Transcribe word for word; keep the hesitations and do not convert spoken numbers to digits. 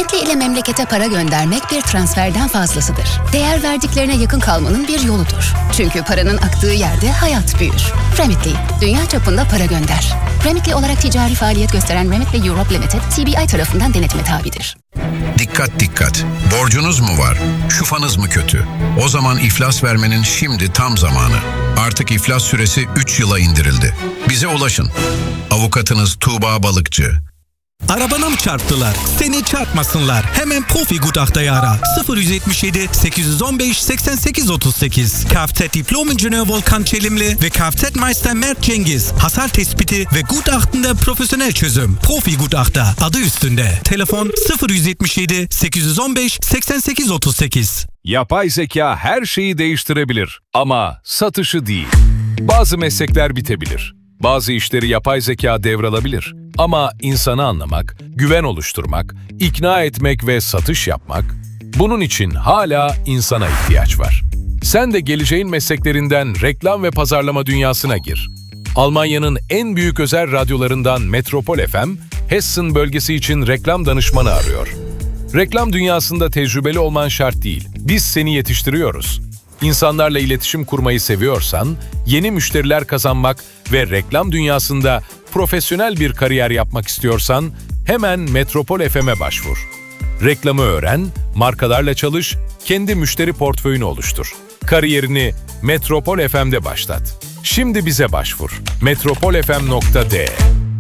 Remitly ile memlekete para göndermek bir transferden fazlasıdır. Değer verdiklerine yakın kalmanın bir yoludur. Çünkü paranın aktığı yerde hayat büyür. Remitly, dünya çapında para gönder. Remitly olarak ticari faaliyet gösteren Remitly Europe Limited, C B I tarafından denetime tabidir. Dikkat dikkat! Borcunuz mu var? Şufanız mı kötü? O zaman iflas vermenin şimdi tam zamanı. Artık iflas süresi üç yıla indirildi. Bize ulaşın. Avukatınız Tuğba Balıkçı. Arabana mı çarptılar? Seni çarpmasınlar. Hemen Profi Gutachta'yı ara. sıfır yüz yetmiş yedi sekiz yüz on beş seksen sekiz otuz sekiz. Kfz Diplom İncinör Volkan Çelimli ve Kfz Meister Mert Cengiz. Hasar tespiti ve gutachtında profesyonel çözüm. Profi Gutachter adı üstünde. Telefon sıfır yüz yetmiş yedi sekiz yüz on beş seksen sekiz otuz sekiz. Yapay zeka her şeyi değiştirebilir ama satışı değil. Bazı meslekler bitebilir. Bazı işleri yapay zeka devralabilir. Ama insanı anlamak, güven oluşturmak, ikna etmek ve satış yapmak, bunun için hala insana ihtiyaç var. Sen de geleceğin mesleklerinden reklam ve pazarlama dünyasına gir. Almanya'nın en büyük özel radyolarından Metropol F M, Hessen bölgesi için reklam danışmanı arıyor. Reklam dünyasında tecrübeli olman şart değil. Biz seni yetiştiriyoruz. İnsanlarla iletişim kurmayı seviyorsan, yeni müşteriler kazanmak ve reklam dünyasında profesyonel bir kariyer yapmak istiyorsan hemen Metropol F M'e başvur. Reklamı öğren, markalarla çalış, kendi müşteri portföyünü oluştur. Kariyerini Metropol F M'de başlat. Şimdi bize başvur. metropol f m nokta d e